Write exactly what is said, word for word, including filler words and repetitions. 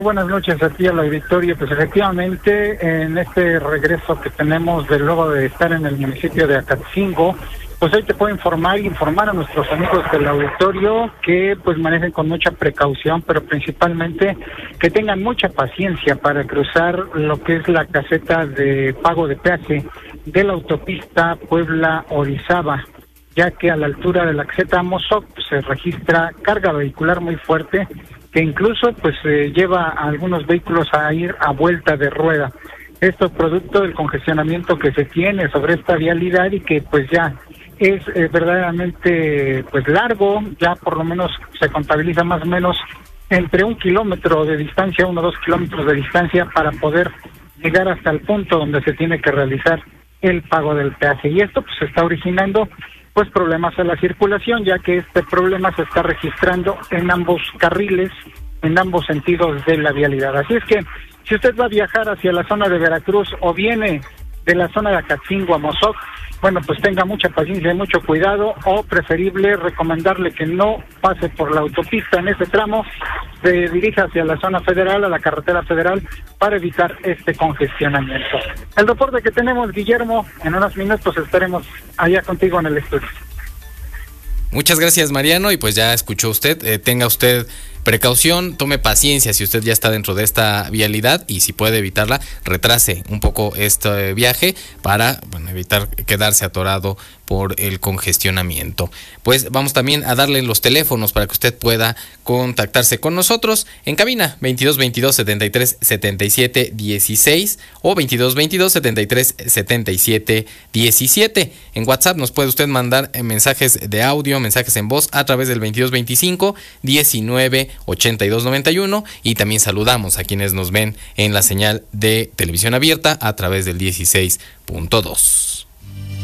Buenas noches a ti, al auditorio. Pues efectivamente, en este regreso que tenemos de luego de estar en el municipio de Acatzingo, pues hoy te puedo informar y informar a nuestros amigos del auditorio que pues manejen con mucha precaución, pero principalmente que tengan mucha paciencia para cruzar lo que es la caseta de pago de peaje de la autopista Puebla-Orizaba, ya que a la altura de la caseta Amozoc pues, se registra carga vehicular muy fuerte, que incluso pues eh, lleva a algunos vehículos a ir a vuelta de rueda. Esto es producto del congestionamiento que se tiene sobre esta vialidad y que pues ya es eh, verdaderamente pues largo, ya por lo menos se contabiliza más o menos entre un kilómetro de distancia, uno o dos kilómetros de distancia para poder llegar hasta el punto donde se tiene que realizar el pago del peaje. Y esto pues se está originando pues problemas a la circulación, ya que este problema se está registrando en ambos carriles, en ambos sentidos de la vialidad. Así es que si usted va a viajar hacia la zona de Veracruz o viene de la zona de Acatzingo a Amozoc, bueno, pues tenga mucha paciencia y mucho cuidado, o preferible recomendarle que no pase por la autopista en ese tramo, se dirija hacia la zona federal, a la carretera federal, para evitar este congestionamiento. El reporte que tenemos, Guillermo, en unos minutos estaremos allá contigo en el estudio. Muchas gracias, Mariano, y pues ya escuchó usted, eh, tenga usted precaución, tome paciencia si usted ya está dentro de esta vialidad y si puede evitarla, retrase un poco este viaje para bueno, evitar quedarse atorado por el congestionamiento. Pues vamos también a darle los teléfonos para que usted pueda contactarse con nosotros en cabina veintidós veintidós setenta y tres setenta y siete dieciséis o veintidós veintidós setenta y tres setenta y siete diecisiete. En WhatsApp nos puede usted mandar mensajes de audio, mensajes en voz a través del veintidós veinticinco diecinueve ochenta y dos noventa y uno, y también saludamos a quienes nos ven en la señal de televisión abierta a través del dieciséis punto dos.